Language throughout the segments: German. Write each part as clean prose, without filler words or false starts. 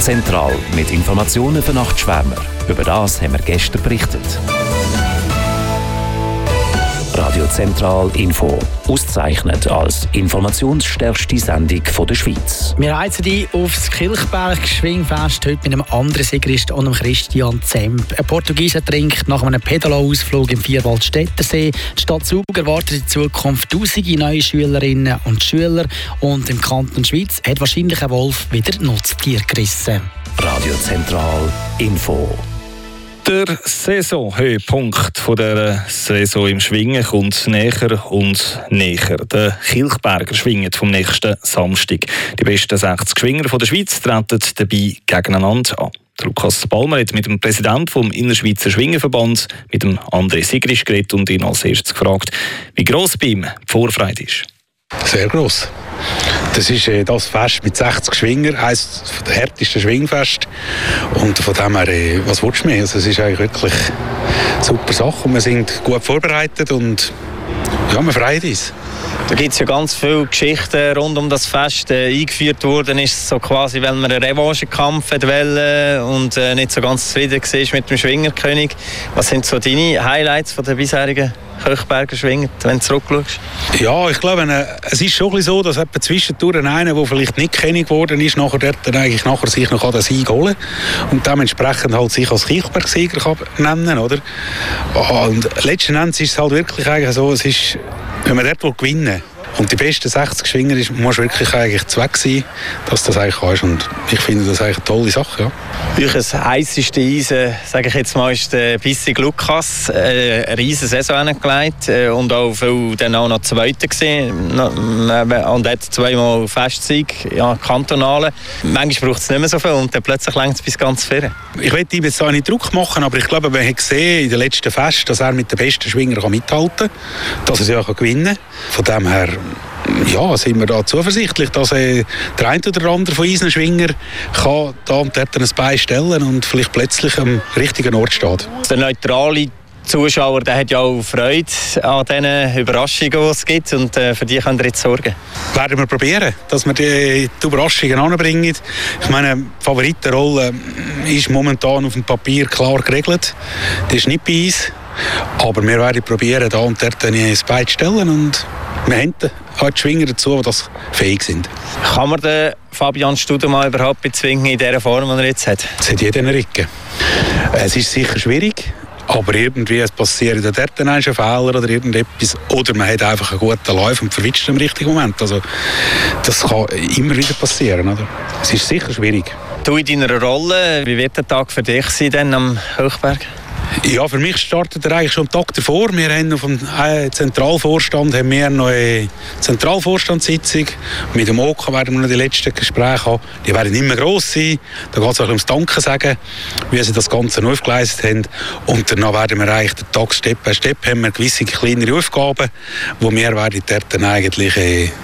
Zentral mit Informationen für Nachtschwärmer. Über das haben wir gestern berichtet. Radio Zentral Info. Ausgezeichnet als informationsstärkste Sendung der Schweiz. Wir heizen ein aufs Kilchberg Schwingfest heute mit einem anderen Sigrist und einem Christian Zemp. Ein Portugieser trinkt nach einem Pedalo-Ausflug im Vierwaldstättersee. Die Stadt Zug erwartet in Zukunft tausende neue Schülerinnen und Schüler. Und im Kanton Schweiz hat wahrscheinlich ein Wolf wieder Nutztier gerissen. Radio Zentral Info. Der Saisonhöhepunkt der Saison im Schwingen kommt näher und näher. Der Kilchberger schwingt vom nächsten Samstag. Die besten 60 Schwinger der Schweiz treten dabei gegeneinander an. Lukas Palmer hat mit dem Präsidenten vom Innerschweizer Schwingenverband, mit dem André Sigrist, geredet und ihn als erstes gefragt, wie gross bei ihm die Vorfreude ist. Sehr gross. Das ist das Fest mit 60 Schwingern, eines der härtesten Schwingfeste. Und von dem her, was willst du mehr? Also, es ist eigentlich wirklich eine super Sache. Und wir sind gut vorbereitet und ja, wir freuen uns. Da gibt es ja ganz viele Geschichten rund um das Fest. Eingeführt worden ist so quasi, weil man einen Revanchekampf wollte und nicht so ganz zufrieden war mit dem Schwingerkönig. Was sind so deine Highlights von der bisherigen Kilchberger Schwinger, wenn du zurückschaust? Ja, ich glaube, es ist schon so, dass zwischendurch einer, der vielleicht nicht König geworden ist, nachher sich noch den Sieg holen und dementsprechend halt sich als Kilchbergsieger kann nennen, oder? Und letzten Endes ist es halt wirklich eigentlich so, es ist, wenn man dort gewinnen will, und die besten 60 Schwinger muss wirklich eigentlich Zweck sein, dass das eigentlich ist. Und ich finde das eigentlich eine tolle Sache. Ja. Euch heisseste Eisen, sage ich jetzt mal, ist der Bissig Lukas. Eine riesige Saison hingelegt und auch viel dann auch noch Zweiter gesehen. Und hat zweimal Festsieg, ja, kantonale. Manchmal braucht es nicht mehr so viel und dann plötzlich reicht es bis ganz vorne. Ich will ihm jetzt auch nicht Druck machen, aber ich glaube, wir haben gesehen in den letzten Festen, dass er mit den besten Schwingern mithalten kann, dass er sie auch gewinnen kann. Von dem her ja, sind wir da zuversichtlich, dass der eine oder andere von unseren Schwinger kann da und dort ein Bein stellen und vielleicht plötzlich am richtigen Ort steht. Der neutrale Zuschauer, der hat ja auch Freude an diesen Überraschungen, die es gibt, und für die könnt ihr jetzt sorgen. Werden wir probieren, dass wir die Überraschungen anbringen. Ich meine, die Favoritenrolle ist momentan auf dem Papier klar geregelt. Das ist nicht bei uns. Aber wir werden probieren, da und dort ein Bein zu stellen, und wir haben auch die Schwinger dazu, die das fähig sind. Kann man den Fabian Studemann überhaupt bezwingen in dieser Form, die er jetzt hat? Das hat jeder eine Ricke. Es ist sicher schwierig, aber irgendwie es passiert dort ein Fehler oder irgendetwas. Oder man hat einfach einen guten Lauf und verwitscht im richtigen Moment. Also, das kann immer wieder passieren. Oder? Es ist sicher schwierig. Du in deiner Rolle, wie wird der Tag für dich sein denn am Kilchberg? Ja, für mich startet er eigentlich schon am Tag davor. Wir haben auf dem Zentralvorstand noch eine Zentralvorstandssitzung. Mit dem OK werden wir noch die letzten Gespräche haben. Die werden nicht mehr gross sein. Da geht es auch ums Danke sagen, wie sie das Ganze noch aufgeleistet haben. Und danach werden wir eigentlich den Tag Step by Step haben wir gewisse kleinere Aufgaben, die wir werden dort dann eigentlich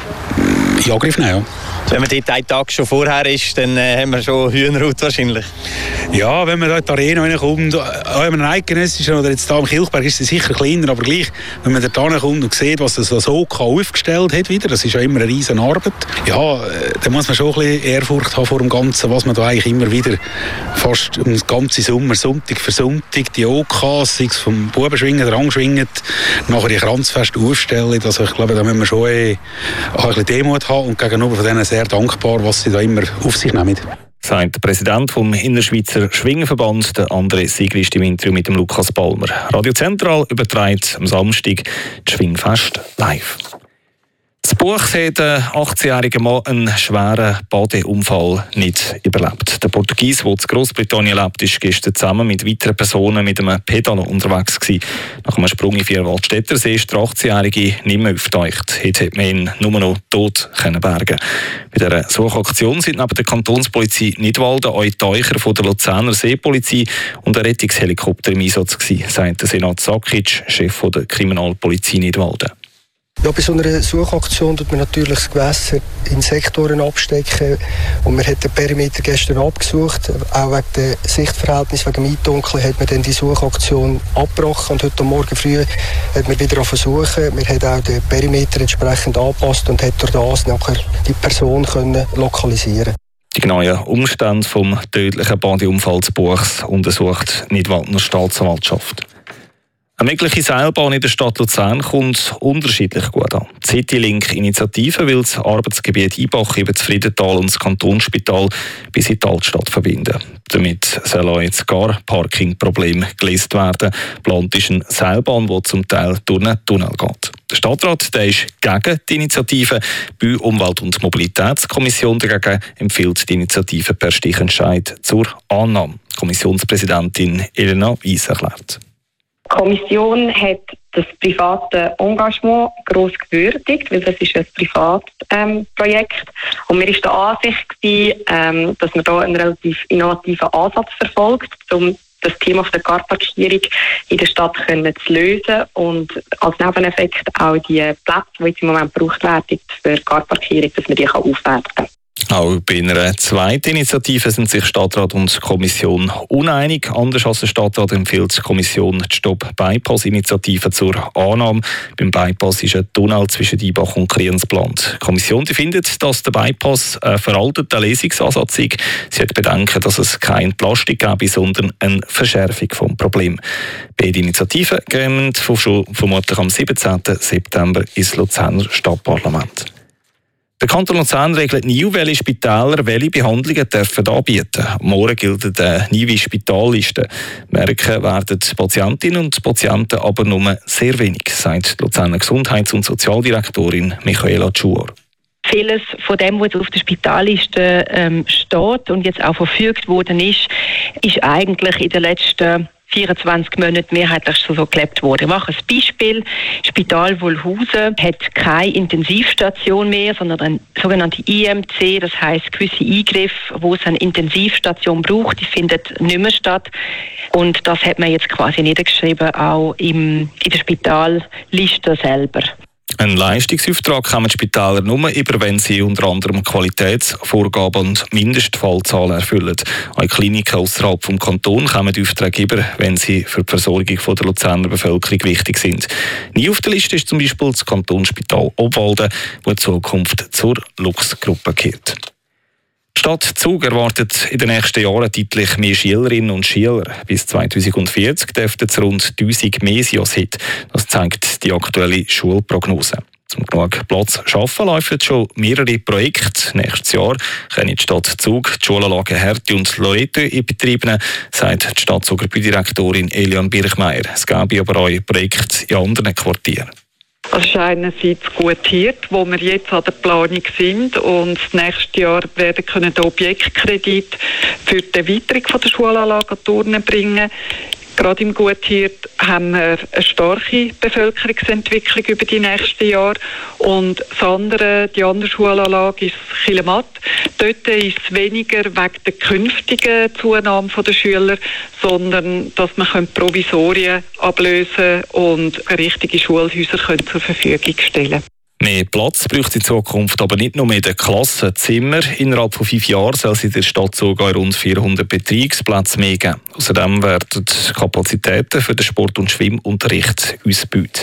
in Angriff nehmen. Ja. Wenn man dort einen Tag schon vorher ist, dann haben wir schon Hühnerhaut wahrscheinlich. Ja, wenn man dort in die Arena reinkommt, auch wenn man ein eidgenössischen oder jetzt hier am Kilchberg ist, ist sie sicher kleiner, aber gleich, wenn man dort hinkommt und sieht, was das so aufgestellt hat wieder, das ist ja immer eine riesen Arbeit, ja, dann muss man schon ein bisschen Ehrfurcht haben vor dem Ganzen, was man da eigentlich immer wieder fast den ganzen Sommer, Sonntag für Sonntag, die OKs, sei es vom Bubenschwingen, der Angschwingen, nachher die Kranzfeste aufstellen, also ich glaube, da müssen wir schon ein bisschen Demut haben und gegenüber von denen sehr dankbar, was sie da immer auf sich nehmen. Sagt der Präsident vom Innerschweizer Schwingenverband, der André Sigrist, im Interview mit dem Lukas Palmer. Radio Zentral überträgt am Samstag das Schwingfest live. Das Buch hat ein 18-jähriger Mann einen schweren Badeunfall nicht überlebt. Der Portugies, der in Großbritannien lebt, ist gestern zusammen mit weiteren Personen mit einem Pedalo unterwegs gewesen. Nach einem Sprung in Vierwaldstättersee ist der 18-jährige nicht mehr aufgetaucht. Heute hat man ihn nur noch tot bergen. Bei dieser Suchaktion sind neben der Kantonspolizei Nidwalden auch Taucher von der Luzerner Seepolizei und ein Rettungshelikopter im Einsatz gewesen, sagt der Senat Sakic, Chef der Kriminalpolizei Nidwalden. Ja, bei so einer Suchaktion tut man natürlich das Gewässer in Sektoren abstecken. Und man hat den Perimeter gestern abgesucht. Auch wegen der Sichtverhältnis, wegen dem Eindunkeln, hat man dann die Suchaktion abgebrochen. Und heute Morgen früh hat man wieder versuchen. Wir haben auch den Perimeter entsprechend angepasst und hat durch das nachher die Person können lokalisieren. Die genauen Umstände vom tödlichen Badeunfall zu Buchs untersucht die Nidwaldner Staatsanwaltschaft. Eine mögliche Seilbahn in der Stadt Luzern kommt unterschiedlich gut an. Die Citylink-Initiative will das Arbeitsgebiet Ibach über das Friedental und das Kantonsspital bis in die Altstadt verbinden. Damit soll auch jetzt gar Parkingprobleme gelöst werden. Geplant ist eine Seilbahn, die zum Teil durch einen Tunnel geht. Der Stadtrat der ist gegen die Initiative. Die Umwelt- und Mobilitätskommission dagegen empfiehlt die Initiative per Stichentscheid zur Annahme. Kommissionspräsidentin Elena Weiss erklärt. Die Kommission hat das private Engagement gross gewürdigt, weil das ist ein Privatprojekt. Und mir war der Ansicht, dass man hier einen relativ innovativen Ansatz verfolgt, um das Thema der Carparkierung in der Stadt zu lösen und als Nebeneffekt auch die Plätze, die jetzt im Moment gebraucht werden für Carparkierung, dass man die aufwerten kann. Auch bei einer zweiten Initiative sind sich Stadtrat und Kommission uneinig. Anders als der Stadtrat empfiehlt die Kommission die Stop-Bypass-Initiative zur Annahme. Beim Bypass ist ein Tunnel zwischen Ibach und Kriens geplant. Die Kommission findet, dass der Bypass ein veralteter Lesungsansatz ist. Sie hat Bedenken, dass es keine Entlastung gäbe, sondern eine Verschärfung des Problems. Beide Initiativen gehen vermutlich am 17. September ins Luzerner Stadtparlament. Der Kanton Luzern regelt nie, welche Spitäler welche Behandlungen dürfen anbieten. Morgen gilt eine neue Spitalliste. Merken werden die Patientinnen und Patienten aber nur sehr wenig, sagt die Luzerner Gesundheits- und Sozialdirektorin Michaela Tschuor. Vieles von dem, was auf der Spitalliste steht und jetzt auch verfügt worden ist eigentlich in den letzten 24 Monate mehrheitlich so gelebt wurde. Ich mache ein Beispiel. Spital Wolhusen hat keine Intensivstation mehr, sondern eine sogenannte IMC, das heisst gewisse Eingriffe, wo es eine Intensivstation braucht, die findet nicht mehr statt. Und das hat man jetzt quasi niedergeschrieben, auch in der Spitalliste selber. Einen Leistungsauftrag kommen die Spitäler nur über, wenn sie unter anderem Qualitätsvorgaben und Mindestfallzahlen erfüllen. Auch Kliniken außerhalb des Kantons kommen die Aufträge über, wenn sie für die Versorgung der Luzerner Bevölkerung wichtig sind. Nie auf der Liste ist zum Beispiel das Kantonsspital Obwalden, das in Zukunft zur Lux-Gruppe gehört. Die Stadt Zug erwartet in den nächsten Jahren deutlich mehr Schülerinnen und Schüler. Bis 2040 dürften es rund 1000 mehr sein als heute. Das zeigt die aktuelle Schulprognose. Um genug Platz zu schaffen, laufen schon mehrere Projekte. Nächstes Jahr können die Stadt Zug die Schulanlagen Hertie und Loreto in Betrieb nehmen, sagt die Stadtzuger Baudirektorin Elian Birchmeier. Es gäbe aber auch Projekte in anderen Quartieren. Es ist einerseits Gutiert, wo wir jetzt an der Planung sind und das nächste Jahr werden können den Objektkredit für die Erweiterung der Schulanlage an die Urne bringen. Gerade im Gutiert haben wir eine starke Bevölkerungsentwicklung über die nächsten Jahre. Und die andere Schulanlage ist Chilematt. Dort ist es weniger wegen der künftigen Zunahme der Schüler, sondern dass man Provisorien ablösen und richtige Schulhäuser zur Verfügung stellen kann. Mehr Platz braucht in Zukunft aber nicht nur mehr in den Klassenzimmer. Innerhalb von 5 Jahren soll es in der Stadt sogar rund 400 Betriebsplätze mehr geben. Außerdem werden Kapazitäten für den Sport- und Schwimmunterricht ausgebaut.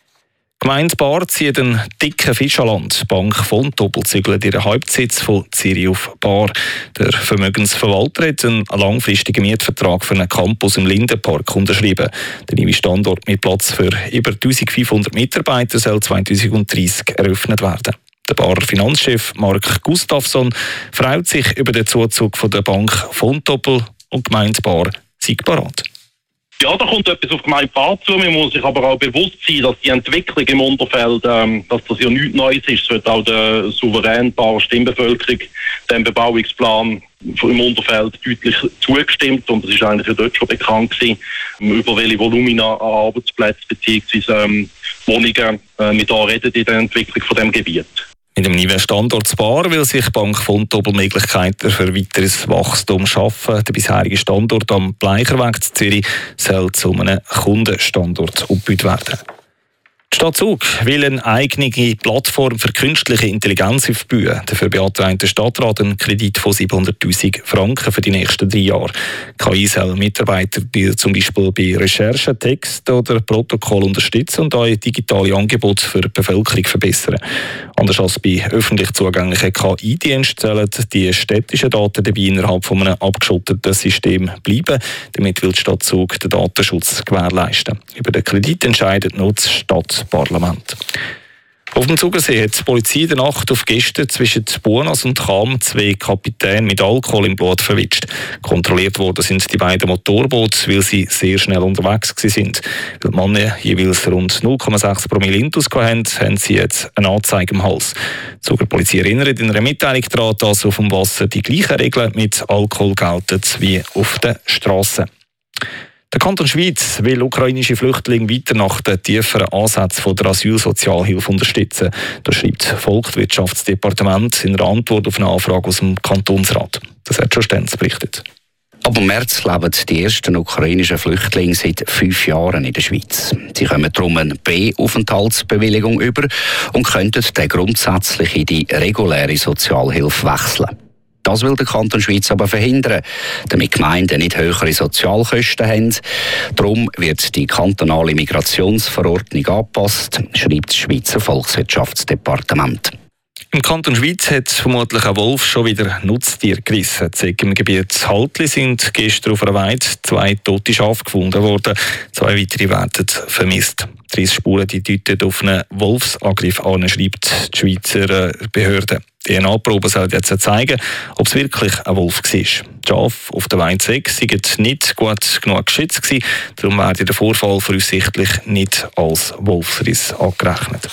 Die Gemeinde Bar zieht einen dicken Fisch an Land. Die Bank Vontobel zügelt ihren Hauptsitz von Zürich auf Bar. Der Vermögensverwalter hat einen langfristigen Mietvertrag für einen Campus im Lindenpark unterschrieben. Der neue Standort mit Platz für über 1500 Mitarbeiter soll 2030 eröffnet werden. Der Barer Finanzchef Mark Gustafsson freut sich über den Zuzug von der Bank Vontobel und die Gemeinde Bar sei parat. Ja, da kommt etwas auf die Gemeinde Bar zu. Man muss sich aber auch bewusst sein, dass die Entwicklung im Unterfeld, dass das ja nichts Neues ist. Es wird auch der souveränen Barer Stimmbevölkerung dem Bebauungsplan im Unterfeld deutlich zugestimmt. Und es ist eigentlich ja dort schon bekannt gewesen, über welche Volumina an Arbeitsplätzen bzw. Wohnungen wir da reden in der Entwicklung von dem Gebiet. Mit dem neuen Standort Bar will sich Bank Vontobel Möglichkeiten für weiteres Wachstum schaffen. Der bisherige Standort am Bleicherweg in Zürich soll zu einem Kundenstandort umgebaut werden. Die Stadt Zug will eine eigene Plattform für künstliche Intelligenz aufbauen. Dafür beantragt der Stadtrat einen Kredit von 700'000 Franken für die nächsten 3 Jahre. KI soll Mitarbeiter zum Beispiel bei Recherchen, Text oder Protokoll unterstützen und auch digitale Angebote für die Bevölkerung verbessern. Anders als bei öffentlich zugänglichen KI-Diensten sollen die städtischen Daten dabei innerhalb von einem abgeschotteten System bleiben. Damit will die Stadt Zug den Datenschutz gewährleisten. Über den Kredit entscheidet nur das Stadtparlament. Auf dem Zugersee hat die Polizei in der Nacht auf Gäste zwischen Buenos und Cham 2 Kapitäne mit Alkohol im Blut verwischt. Kontrolliert worden sind die beiden Motorboote, weil sie sehr schnell unterwegs waren. Weil die Männer jeweils rund 0,6 Promille Intus hatten, haben sie jetzt eine Anzeige im Hals. Die Zuger Polizei erinnert in einer Mitteilung daran, dass auf dem Wasser die gleichen Regeln mit Alkohol gelten wie auf den Strassen. Der Kanton Schwyz will ukrainische Flüchtlinge weiter nach den tieferen Ansätzen der Asylsozialhilfe unterstützen. Das schreibt das Volkswirtschaftsdepartement in einer Antwort auf eine Anfrage aus dem Kantonsrat. Das hat schon Stenz berichtet. Ab März leben die ersten ukrainischen Flüchtlinge seit 5 Jahren in der Schweiz. Sie kommen darum eine B-Aufenthaltsbewilligung über und könnten dann grundsätzlich in die reguläre Sozialhilfe wechseln. Das will der Kanton Schwyz aber verhindern, damit Gemeinden nicht höhere Sozialkosten haben. Darum wird die kantonale Migrationsverordnung angepasst, schreibt das Schweizer Volkswirtschaftsdepartement. Im Kanton Schwyz hat vermutlich ein Wolf schon wieder Nutztiere gerissen. Im Gebiet Haltli sind gestern auf einer Weide 2 tote Schafe gefunden worden. 2 weitere werden vermisst. 30 Spuren deuten auf einen Wolfsangriff an, schreibt die Schweizer Behörde. Die DNA-Probe soll jetzt zeigen, ob es wirklich ein Wolf war. Die Schafe auf der Weide 6 waren nicht gut genug geschützt gewesen, darum wird der Vorfall voraussichtlich nicht als Wolfsriss angerechnet.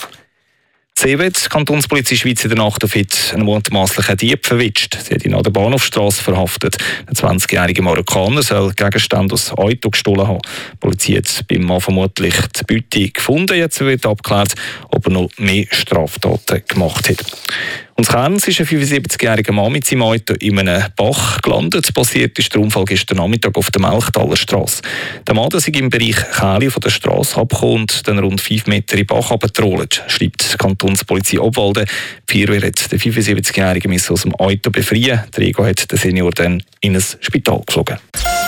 CeBIT, die Kantonspolizei Schweiz, in der Nacht auf einen mutmaßlichen Dieb verwischt. Sie hat ihn an der Bahnhofstrasse verhaftet. Der 20-jährige Marokkaner soll Gegenstände aus dem Auto gestohlen haben. Die Polizei hat beim Mann vermutlich die Beute gefunden. Jetzt wird abgeklärt, ob er noch mehr Straftaten gemacht hat. Und in Kerns ist ein 75-jähriger Mann mit seinem Auto in einem Bach gelandet. Passiert ist der Unfall gestern Nachmittag auf der Melchtaler Strasse. Der Mann ist im Bereich Käli von der Strasse abgekommen und dann rund 5 Meter in den Bach runtergetrollt, schreibt die Kantonspolizei Obwalden. Die Feuerwehr hat den 75-jährigen aus dem Auto befreien. Der Ego hat den Senior dann in ein Spital geflogen.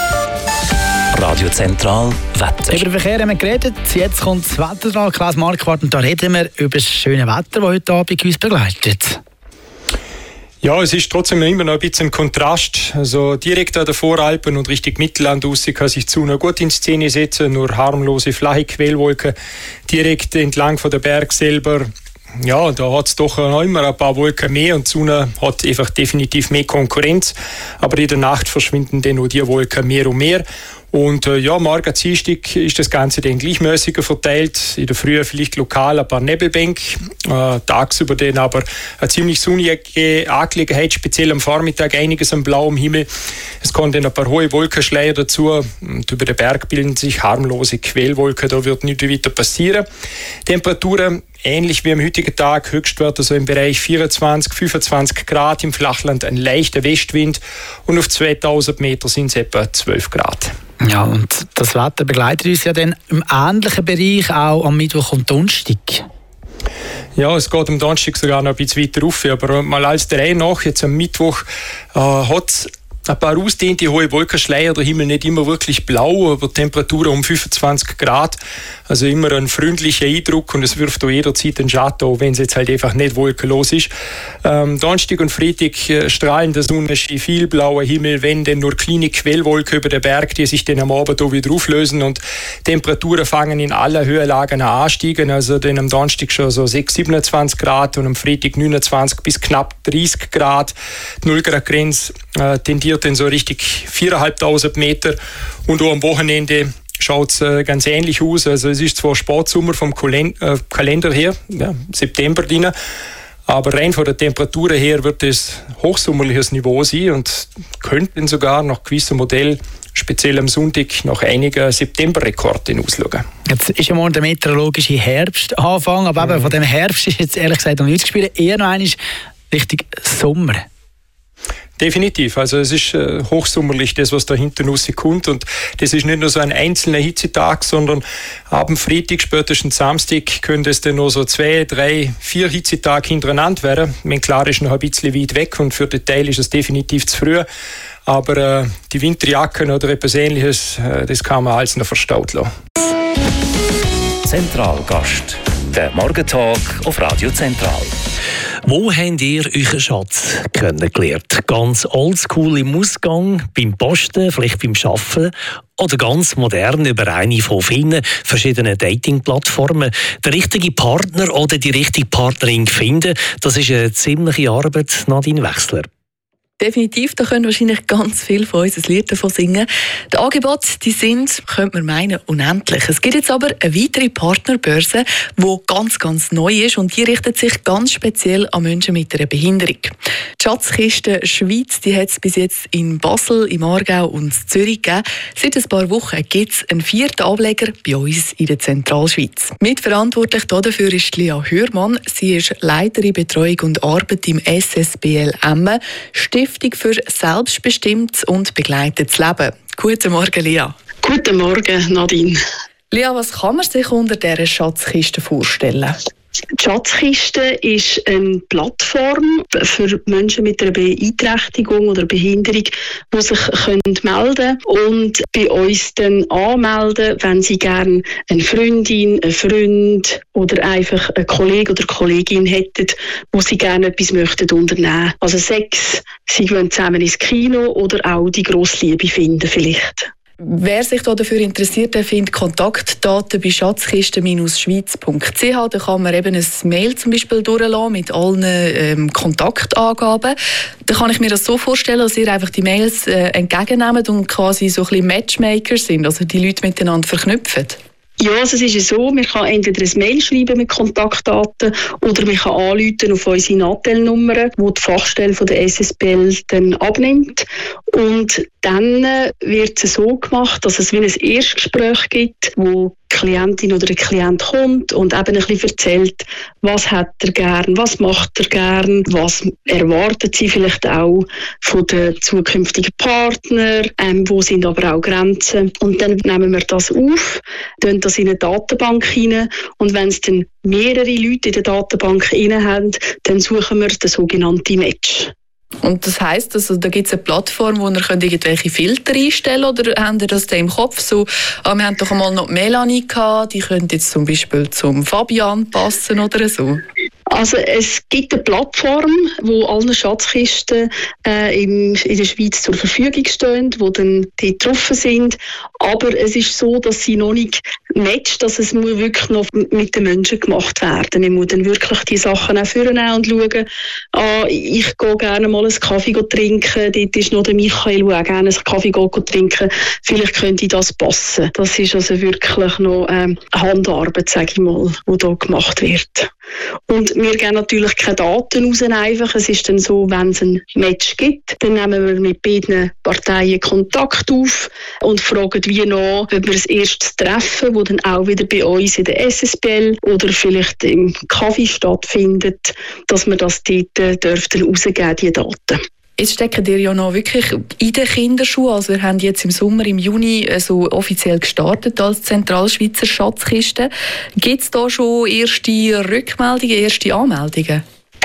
Radio Zentral Wetter. Über den Verkehr haben wir geredet. Jetzt kommt das Wetter dran. Klaas Marquardt, und da reden wir über das schöne Wetter, das heute Abend uns begleitet. Ja, es ist trotzdem immer noch ein bisschen ein Kontrast. Also direkt an der Voralpen und Richtung Mittelland raus kann sich die Sonne gut in Szene setzen, nur harmlose, flache Quellwolken direkt entlang von der Berg selber. Ja, da hat es doch noch immer ein paar Wolken mehr und die Sonne hat einfach definitiv mehr Konkurrenz. Aber in der Nacht verschwinden dann auch die Wolken mehr und mehr. Und morgen Dienstag ist das Ganze dann gleichmäßiger verteilt. In der Früh vielleicht lokal ein paar Nebelbänke, tagsüber dann aber eine ziemlich sonnige Angelegenheit, speziell am Vormittag einiges am blauem Himmel. Es kommen dann ein paar hohe Wolkenschleier dazu und über den Berg bilden sich harmlose Quellwolken, da wird nichts weiter passieren. Temperaturen ähnlich wie am heutigen Tag, Höchstwerte so im Bereich 24, 25 Grad, im Flachland ein leichter Westwind und auf 2000 Meter sind es etwa 12 Grad. Ja, und das Wetter begleitet uns ja dann im ähnlichen Bereich auch am Mittwoch und Donnerstag. Ja, es geht am Donnerstag sogar noch ein bisschen weiter rauf, aber mal als der Reihe nach, jetzt am Mittwoch hat es ein paar ausdehnte hohe Wolkenschleier, der Himmel nicht immer wirklich blau, aber Temperaturen um 25 Grad. Also immer ein freundlicher Eindruck und es wirft auch jederzeit einen Schatten, auch wenn es jetzt halt einfach nicht wolkenlos ist. Donnerstag und Freitag strahlen der Sonne, viel blauer Himmel, wenn denn nur kleine Quellwolken über den Berg, die sich dann am Abend auch wieder auflösen und Temperaturen fangen in aller Höhenlagen an ansteigen. Also dann am Donnerstag schon so 6, 27 Grad und am Freitag 29 bis knapp 30 Grad. 0 Grad Grenze tendiert dann so richtig 4'500 Meter und auch am Wochenende schaut es ganz ähnlich aus. Also es ist zwar Sportsommer vom Kalender her, ja, September drin, aber rein von der Temperatur her wird es hochsommerliches Niveau sein und könnten sogar nach gewissen Modellen, speziell am Sonntag, nach einigen Septemberrekorden ausschauen. Jetzt ist ja morgen der meteorologische Herbstanfang, aber eben von dem Herbst ist jetzt ehrlich gesagt noch nichts gespielt, eher noch einmal Richtung Sommer. Definitiv. Also es ist hochsommerlich, das, was da hinten rauskommt. Und das ist nicht nur so ein einzelner Hitzetag, sondern ab dem Freitag, spätestens Samstag, könnte es dann noch so 2, 3, 4 Hitzetage hintereinander werden. Mein klar ist noch ein bisschen weit weg und für den Teil ist es definitiv zu früh. Aber die Winterjacken oder etwas Ähnliches, das kann man alles noch verstaut lassen. Zentralgast. Der Morgentalk auf Radio Zentral. Wo habt ihr euren Schatz kennengelernt? Ganz oldschool im Ausgang, beim Posten, vielleicht beim Arbeiten oder ganz modern über eine von vielen verschiedenen Dating-Plattformen. Der richtige Partner oder die richtige Partnerin finden, das ist eine ziemliche Arbeit, Nadine Wechsler. Definitiv, da können wahrscheinlich ganz viele von uns ein Lied davon singen. Die Angebote, die sind, könnte man meinen, unendlich. Es gibt jetzt aber eine weitere Partnerbörse, die ganz, ganz neu ist und die richtet sich ganz speziell an Menschen mit einer Behinderung. Die Schatzkiste Schweiz, die hat es bis jetzt in Basel, im Aargau und in Zürich gegeben. Seit ein paar Wochen gibt es einen 4. Ableger bei uns in der Zentralschweiz. Mitverantwortlich dafür ist Lia Hürmann. Sie ist Leiterin Betreuung und Arbeit im SSBL Emmen, Stiftung für selbstbestimmtes und begleitetes Leben. Guten Morgen, Lia. Guten Morgen, Nadine. Lia, was kann man sich unter dieser Schatzkiste vorstellen? Die Schatzkiste ist eine Plattform für Menschen mit einer Beeinträchtigung oder Behinderung, die sich melden können und bei uns dann anmelden, wenn sie gerne eine Freundin, einen Freund oder einfach einen Kollegen oder Kollegin hätten, wo sie gerne etwas möchten unternehmen. Also Sex, sie gehen zusammen ins Kino oder auch die grosse Liebe finden vielleicht. Wer sich dafür interessiert, der findet Kontaktdaten bei schatzkiste-schweiz.ch. Da kann man eben ein Mail zum Beispiel durchlassen mit allen Kontaktangaben. Da kann ich mir das so vorstellen, dass ihr einfach die Mails entgegennehmt und quasi so ein bisschen Matchmaker sind, also die Leute miteinander verknüpfen. Ja, also es ist so, man kann entweder ein Mail schreiben mit Kontaktdaten oder man kann anrufen auf unsere Nattelnummern, die die Fachstelle von der SSBL dann abnimmt. Und dann wird es so gemacht, dass es wie ein Erstgespräch gibt, wo die Klientin oder der Klient kommt und eben ein bisschen erzählt, was hat er gern, was macht er gern, was erwartet sie vielleicht auch von den zukünftigen Partnern, wo sind aber auch Grenzen. Und dann nehmen wir das auf, tun das in eine Datenbank rein und wenn es dann mehrere Leute in der Datenbank rein haben, dann suchen wir den sogenannten Match. Und das heisst, also, da gibt es eine Plattform, wo ihr könnt irgendwelche Filter einstellen könnt, oder habt ihr das da im Kopf? So, wir haben doch einmal noch Melanie gehabt, die könnte jetzt zum Beispiel zum Fabian passen oder so. Also es gibt eine Plattform, wo alle Schatzkisten in der Schweiz zur Verfügung stehen, die dann dort drauf sind. Aber es ist so, dass sie noch nicht matcht, dass es muss wirklich noch mit den Menschen gemacht werden. Ich muss dann wirklich die Sachen auch vornehmen und schauen, ich gehe gerne mal einen Kaffee trinken, dort ist noch der Michael, der auch gerne einen Kaffee trinken. Vielleicht könnte das passen. Das ist also wirklich noch Handarbeit, sage ich mal, die da gemacht wird. Und wir geben natürlich keine Daten raus einfach. Es ist dann so, wenn es ein Match gibt, dann nehmen wir mit beiden Parteien Kontakt auf und fragen wie nach, ob wir das erste Treffen, das dann auch wieder bei uns in der SSBL oder vielleicht im Kaffee stattfindet, dass wir das dort dürften rausgeben, die Daten. Jetzt stecken ihr ja noch wirklich in den Kinderschuhen. Also wir haben jetzt im Sommer, im Juni so offiziell gestartet als Zentralschweizer Schatzkiste. Gibt es da schon erste Rückmeldungen, erste Anmeldungen?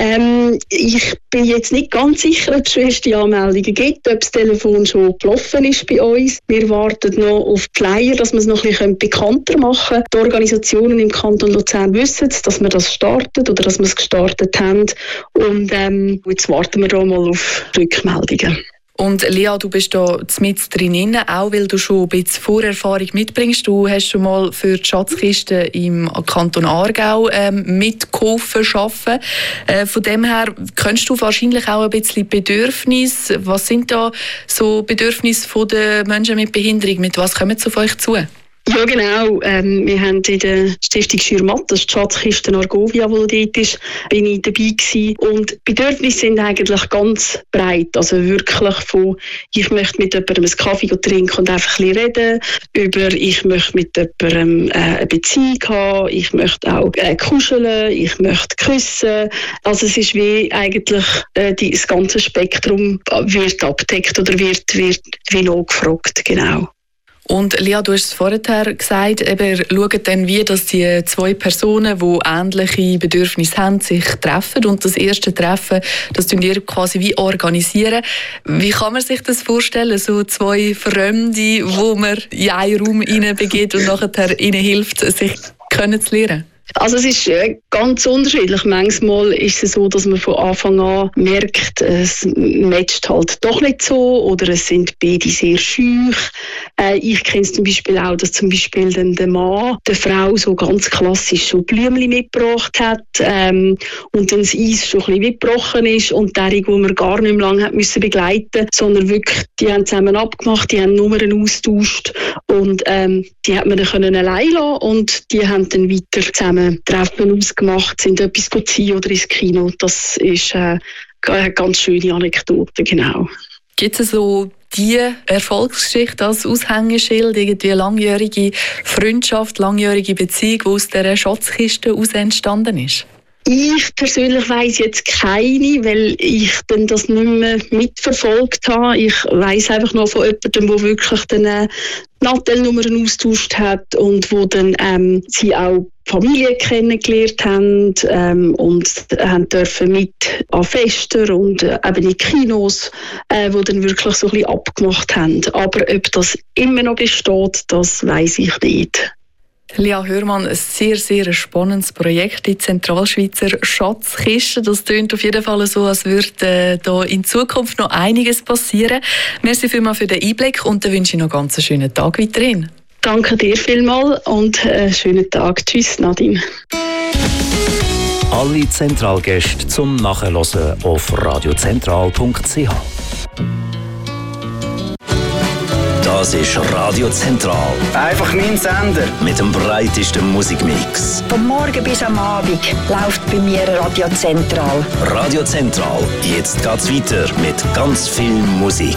Ich bin jetzt nicht ganz sicher, ob es schon erste Anmeldungen gibt, ob das Telefon schon gelaufen ist bei uns. Wir warten noch auf die Flyer, dass wir es noch ein bisschen bekannter machen können. Die Organisationen im Kanton Luzern wissen es, dass wir das starten oder dass wir es gestartet haben. Und jetzt warten wir da mal auf Rückmeldungen. Und Lia, du bist da mit drin, auch weil du schon ein bisschen Vorerfahrung mitbringst. Du hast schon mal für die Schatzkiste im Kanton Aargau mitgeholfen arbeiten. Von dem her kennst du wahrscheinlich auch ein bisschen Bedürfnisse. Was sind da so Bedürfnisse der Menschen mit Behinderung? Mit was kommen sie auf euch zu? Ja, genau. Wir haben in der Stiftung Schürmatt, das ist die Schatzkiste Argovia, die dort ist, bin ich dabei gewesen. Und die Bedürfnisse sind eigentlich ganz breit. Also wirklich von, ich möchte mit jemandem einen Kaffee trinken und einfach ein bisschen reden, über, ich möchte mit jemandem eine Beziehung haben, ich möchte auch kuscheln, ich möchte küssen. Also es ist wie eigentlich das ganze Spektrum wird abgedeckt oder wird wie nachgefragt, genau. Und Lia, du hast es vorher gesagt, ihr schaut dann, wie dass die zwei Personen, die ähnliche Bedürfnisse haben, sich treffen. Und das erste Treffen, das tun ihr quasi wie organisieren. Wie kann man sich das vorstellen, so zwei Fremde, wo man in einen Raum hineinbegibt und nachher ihnen hilft, sich kennenzulernen? Also es ist ganz unterschiedlich. Manchmal ist es so, dass man von Anfang an merkt, es matcht halt doch nicht so oder es sind beide sehr schüch. Ich kenne es zum Beispiel auch, dass zum Beispiel dann der Mann der Frau so ganz klassisch so Blümchen mitgebracht hat und dann das Eis schon ein bisschen mitgebrochen ist und derjenige, wo man gar nicht mehr lange hat müssen begleiten, sondern wirklich, die haben zusammen abgemacht, die haben Nummern austauscht und die hat man dann können allein lassen und die haben dann weiter zusammen Treffen ausgemacht, sind etwas ziehen oder ins Kino. Das ist eine ganz schöne Anekdote, genau. Gibt es so die Erfolgsgeschichte als Aushängeschild, irgendwie langjährige Freundschaft, langjährige Beziehung, die aus dieser Schatzkiste heraus entstanden ist? Ich persönlich weiss jetzt keine, weil ich dann das nicht mehr mitverfolgt habe. Ich weiss einfach noch von jemandem, der wirklich dann Nattelnummern austauscht hat und wo dann sie auch Familie kennengelernt haben und haben dürfen mit an Fester und eben in Kinos, wo dann wirklich so ein bisschen abgemacht haben. Aber ob das immer noch besteht, das weiss ich nicht. Lia Hörmann, ein sehr, sehr spannendes Projekt, die Zentralschweizer Schatzkiste. Das klingt auf jeden Fall so, als würde da in Zukunft noch einiges passieren. Merci vielmals für den Einblick und dann wünsche ich noch ganz einen schönen Tag weiterhin. Danke dir vielmals und einen schönen Tag. Tschüss, Nadine. Alle Zentralgäste zum Nachhören auf radiozentral.ch. Das ist Radio Zentral. Einfach mein Sender. Mit dem breitesten Musikmix. Vom Morgen bis am Abend läuft bei mir Radio Zentral. Radio Zentral. Jetzt geht's weiter mit ganz viel Musik.